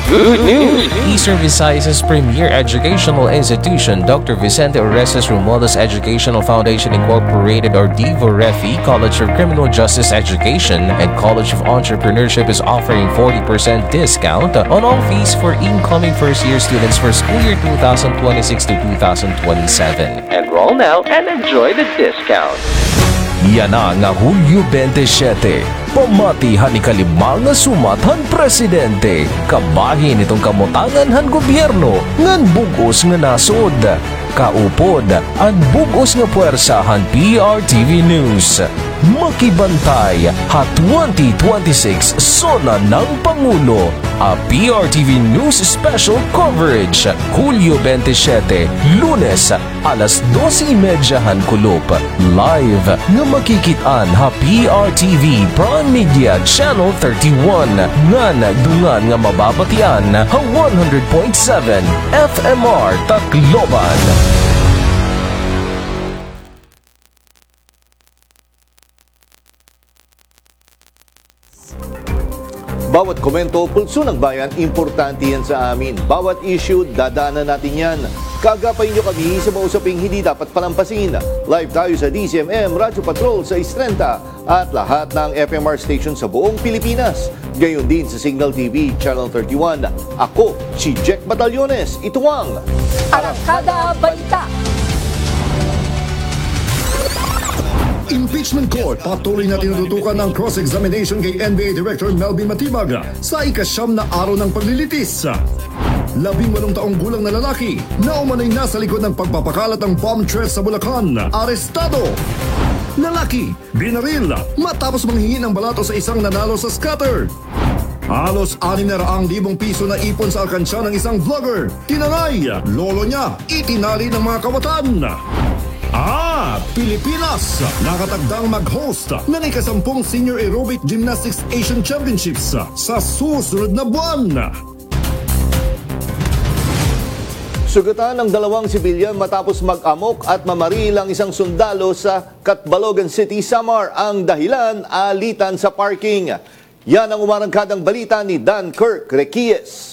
Good news! Eastern Visayas' premier educational institution, Dr. Vicente Orestes Romualdez Educational Foundation Incorporated or DVOREFI College of Criminal Justice Education and College of Entrepreneurship is offering 40% discount on all fees for incoming first-year students for school year 2026 to 2027. Enroll now and enjoy the discount. Yan na nga Hulyo 27. Pamatihan ni kalimang nga sumathan presidente. Kabahin itong kamutangan han gobyerno ngan bugos nga nasod. Kaupod ang bugos nga puwersahan PRTV News. Makibantay ha 2026 Sona ng Pangulo. A PRTV News Special Coverage Hulyo 27, Lunes, alas 12:30 han kulop. Live nga makikitaan ha PRTV Prime Media Channel 31. Ngan dungan nga mababatian ha 100.7 FMR Tacloban. Bawat komento, pulso ng bayan, importante yan sa amin. Bawat issue, dadaanan natin yan. Kagapay nyo kami sa mausaping hindi dapat palampasin. Live tayo sa DCMM, Radyo Patrol sa Istrenta at lahat ng FMR station sa buong Pilipinas. Gayon din sa Signal TV, Channel 31. Ako, si Jack Batallones. Ito ang Arangkada Balita. Impeachment Court patuloy na tinututukan ng cross-examination kay NBA Director Melvin Matibag sa ika-9 na araw ng paglilitis. 18 taong gulang na lalaki na umano'y nasa likod ng pagpapakalat ng bomb threat sa Bulacan, arestado. Lalaki, binaril matapos manghingi ng balato sa isang nanalo sa scatter. Halos 600,000 piso na ipon sa alkansya ng isang vlogger. Tinangay, lolo niya, itinali ng mga kawatan. Pilipinas nakatagdang mag-host ng ika-10 Senior Aerobic Gymnastics Asian Championships sa susunod na buwan. sugatan ng 2 sibilyan matapos mag-amok at mamaril ang isang sundalo sa Catbalogan City, Samar. Ang dahilan, alitan sa parking. Yan ang umarangkadang balita ni Dan Kirk Requies.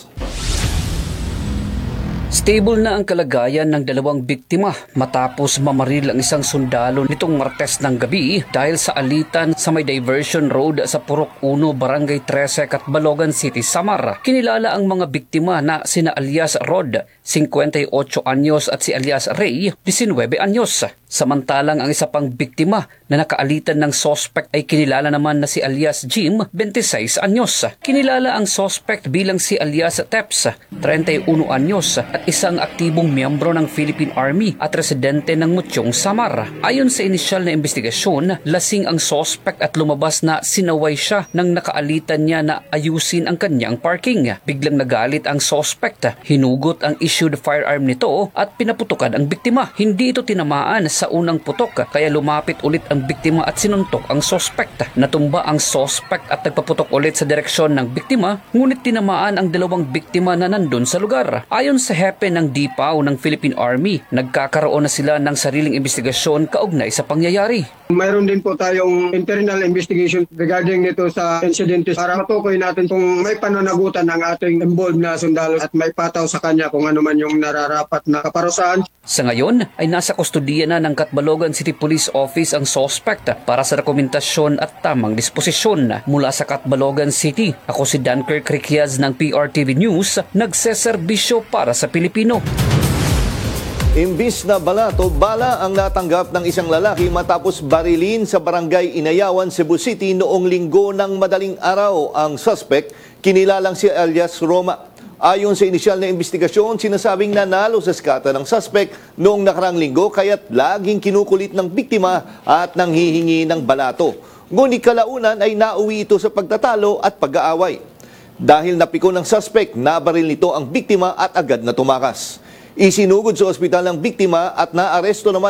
Stable na ang kalagayan ng 2 biktima matapos mamaril ang isang sundalo nitong Martes ng gabi dahil sa alitan sa may diversion road sa Purok 1, Barangay 13, Catbalogan City, Samar. Kinilala ang mga biktima na sina alias Rod, 58 anyos at si alias Ray, 19 anyos. Samantalang ang isa pang biktima na nakaalitan ng suspect ay kinilala naman na si alias Jim, 26 anyos. Kinilala ang suspect bilang si alias Teps, 31 anyos at isang aktibong miyembro ng Philippine Army at residente ng Mutyong, Samar. Ayon sa inisyal na investigasyon, lasing ang suspect at lumabas na sinaway siya nang nakaalitan niya na ayusin ang kanyang parking. Biglang nagalit ang suspect, hinugot ang issued firearm nito at pinaputukan ang biktima. Hindi ito tinamaan sa unang putok kaya lumapit ulit ang biktima at sinuntok ang suspect. Natumba ang suspect at nagpaputok ulit sa direksyon ng biktima, ngunit tinamaan ang 2 biktima na nandun sa lugar. Ayon sa hepe ng DPAW ng Philippine Army, nagkakaroon na sila ng sariling investigasyon kaugnay sa pangyayari. Mayroon din po tayong internal investigation regarding nito sa incident para matukoy natin kung may pananagutan ng ating involved na sundalo at may pataw sa kanya kung ano man yung nararapat na kaparusahan. Sa ngayon ay nasa kustudiya na ng Catbalogan City Police Office ang suspect para sa dokumentasyon at tamang disposisyon. Mula sa Catbalogan City, ako si Dan Kirk Requies ng PRTV News, nagseserbisyo para sa Pilipino. Imbis na balato, bala ang natanggap ng isang lalaki matapos barilin sa barangay Inayawan, Cebu City noong linggo ng madaling araw. Ang suspect, kinilalang si alias Roma. Ayon sa inisyal na investigasyon, sinasabing nanalo sa skata ng suspect noong nakarang linggo kaya't laging kinukulit ng biktima at nanghihingi ng balato. Ngunit kalaunan ay nauwi ito sa pagtatalo at pag-aaway. Dahil napiko ng suspect, nabaril nito ang biktima at agad na tumakas. Isinugod sa ospital ng biktima at naaresto naman